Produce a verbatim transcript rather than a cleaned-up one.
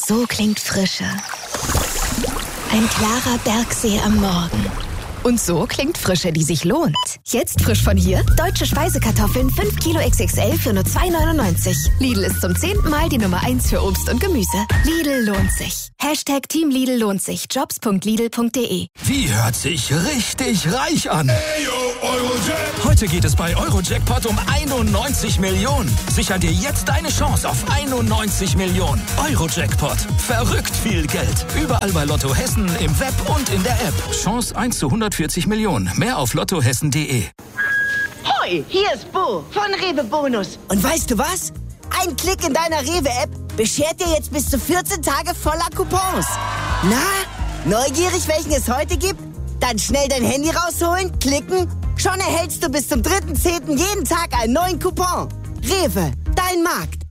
So klingt Frische. Ein klarer Bergsee am Morgen. Und so klingt Frische, die sich lohnt. Jetzt frisch von hier. Deutsche Speisekartoffeln fünf Kilo X X L für nur zwei neunundneunzig. Lidl ist zum zehnten Mal die Nummer eins für Obst und Gemüse. Lidl lohnt sich. Hashtag Team Lidl lohnt sich. Jobs punkt lidl punkt de. Die hört sich richtig reich an. Hey, yo, Eurojackpot. Heute geht es bei Eurojackpot um einundneunzig Millionen. Sicher dir jetzt deine Chance auf einundneunzig Millionen. Eurojackpot. Verrückt viel Geld. Überall bei Lotto Hessen, im Web und in der App. Chance eins zu hundertvierzig Millionen. Mehr auf lottohessen punkt de. Hoi, hier ist Bo von Rewe Bonus. Und weißt du was? Ein Klick in deiner Rewe-App beschert dir jetzt bis zu vierzehn Tage voller Coupons. Na, neugierig, welchen es heute gibt? Dann schnell dein Handy rausholen, klicken. Schon erhältst du bis zum dritten zehnten jeden Tag einen neuen Coupon. Rewe, dein Markt.